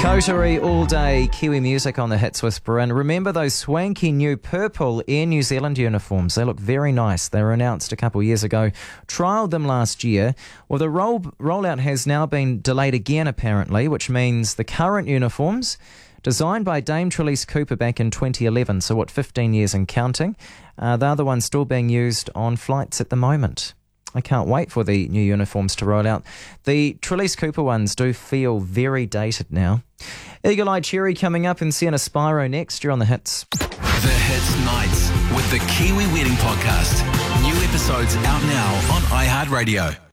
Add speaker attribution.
Speaker 1: Coterie all day, Kiwi music on the Hits Whisperer. And remember those swanky new purple Air New Zealand uniforms? They look very nice. They were announced a couple of years ago. Trialled them last year. Well, the rollout has now been delayed again, apparently, which means the current uniforms, designed by Dame Trelise Cooper back in 2011, so 15 years and counting, they're the ones still being used on flights at the moment. I can't wait for the new uniforms to roll out. The Trelise Cooper ones do feel very dated now. Eagle Eye Cherry coming up and Sienna Spyro next. You're on the Hits.
Speaker 2: The Hits Nights with the Kiwi Wedding Podcast. New episodes out now on iHeartRadio.